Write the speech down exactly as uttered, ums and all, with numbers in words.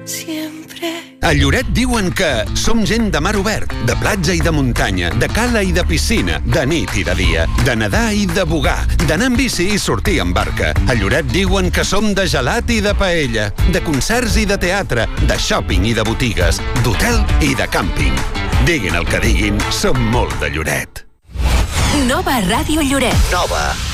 siempre. A Lloret diuen que som gent de mar obert, de platja i de muntanya, de cala i de piscina, de nit i de dia, de nedar i de bugar, d'anar amb bici i sortir amb barca. A Lloret diuen que som de gelat i de paella, de concerts i de teatre, de shopping i de botigues, d'hotel i de càmping. Diguin el que diguin, som molt de Lloret. Nova Ràdio Lloret. Nova.